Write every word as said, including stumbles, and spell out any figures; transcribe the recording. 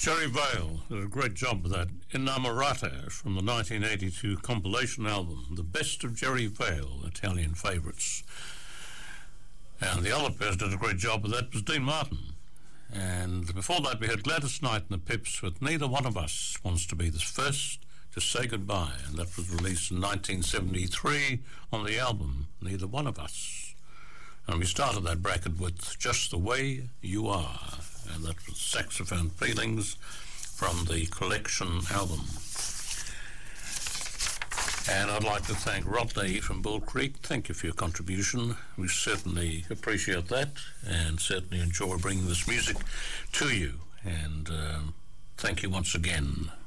Jerry Vale did a great job with that. Innamorata from the nineteen eighty-two compilation album, The Best of Jerry Vale, Italian Favourites. And the other person did a great job with that was Dean Martin. And before that we had Gladys Knight and the Pips with Neither One of Us Wants to Be the First to Say Goodbye, and that was released in nineteen seventy-three on the album Neither One of Us. And we started that bracket with Just the Way You Are, and that was Saxophone Feelings from the Collection album. And I'd like to thank Rodney from Bull Creek. Thank you for your contribution. We certainly appreciate that and certainly enjoy bringing this music to you. And um, thank you once again.